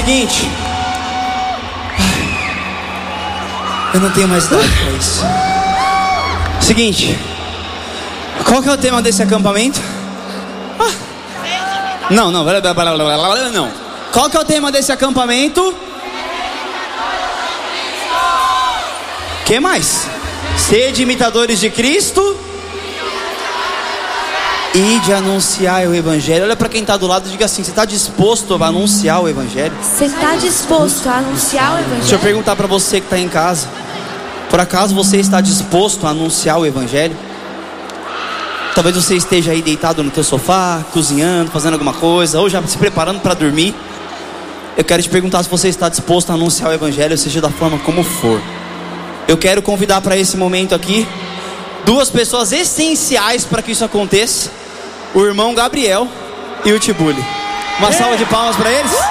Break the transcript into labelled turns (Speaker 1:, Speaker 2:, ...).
Speaker 1: Seguinte, eu não tenho mais idade pra isso. Seguinte, qual que é o tema desse acampamento? Não. Qual que é o tema desse acampamento? Que mais? Sede imitadores de Cristo e de anunciar o Evangelho. Olha para quem está do lado e diga assim: você está disposto a anunciar o Evangelho?
Speaker 2: Você está disposto a anunciar o Evangelho?
Speaker 1: Deixa eu perguntar para você que está em casa: por acaso você está disposto a anunciar o Evangelho? Talvez você esteja aí deitado no teu sofá, cozinhando, fazendo alguma coisa, ou já se preparando para dormir. Eu quero te perguntar se você está disposto a anunciar o Evangelho, seja da forma como for. Eu quero convidar para esse momento aqui duas pessoas essenciais para que isso aconteça: o irmão Gabriel e o Tibuli. Uma salva de palmas para eles.